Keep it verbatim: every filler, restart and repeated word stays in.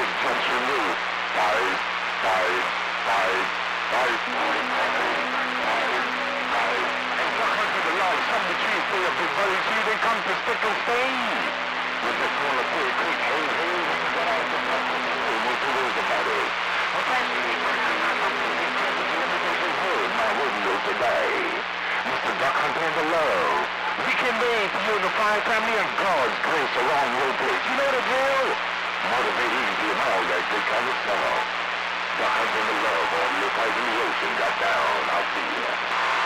big junction roof. Five, five, five, five, five, five, five. And duck hunting along some the trees full of big belly trees and come to stick and stay. With the small of Clear Creek, hey, hey, get out the duck hunting. Hey, what you worried about it? Okay, my radio today. Mister Duck Hunter in the Low. Weekend day for you and the fire family and God's grace along your place. You know the drill? Motivate easy and all that good kind of stuff. Duck Hunter in the Low, all your fight in the ocean got down. I'll see you.